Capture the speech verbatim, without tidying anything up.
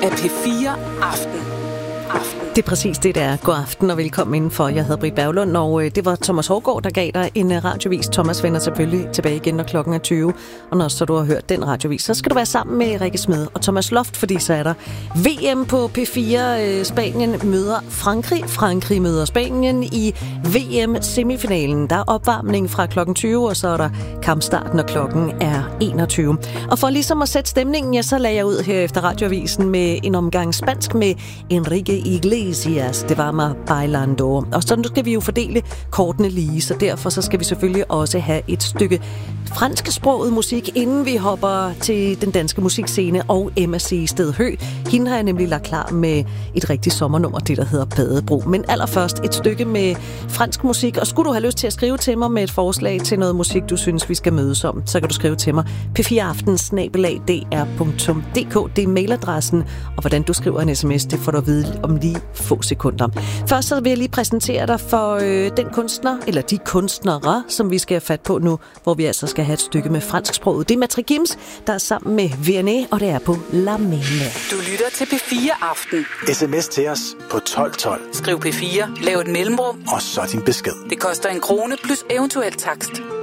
er P fire Aften. Aften. Det er præcis det, der er. God aften og velkommen indenfor. Jeg hedder Britt Berglund, og det var Thomas Hårgaard, der gav dig en radiovis. Thomas vender selvfølgelig tilbage igen, når klokken er tyve. Og når så du har hørt den radiovis, så skal du være sammen med Rikke Smed og Thomas Loft, fordi så er der V M på P fire. Spanien møder Frankrig. Frankrig møder Spanien i V M-semifinalen. Der er opvarmning fra klokken tyve, og så er der kampstart, når klokken er enogtyve. Og for ligesom at sætte stemningen, ja, så lagde jeg ud her efter radioavisen med en omgang spansk med Enrique Iglesias. Det var mig bailando. Og så nu skal vi jo fordele kortene lige, så derfor så skal vi selvfølgelig også have et stykke fransksproget musik, inden vi hopper til den danske musikscene og Emma C. Stedhø. Hende har jeg nemlig lagt klar med et rigtigt sommernummer, det der hedder Badebro. Men allerførst et stykke med fransk musik, og skulle du have lyst til at skrive til mig med et forslag til noget musik, du synes, vi skal mødes om, så kan du skrive til mig p fire aften snabel-a d r punktum d k. Det er mailadressen, og hvordan du skriver en sms, det får du at vide om lige få sekunder. Først så vil jeg lige præsentere dig for øh, den kunstner, eller de kunstnere, som vi skal have fat på nu, hvor vi altså skal have et stykke med fransksproget. Det er Matre Gims, der er sammen med Vianney, og det er på La Mene. Du lytter til P fire Aften. S M S til os på tolv tolv. Skriv P fire, lav et mellemrum, og så din besked. Det koster en krone plus eventuel takst.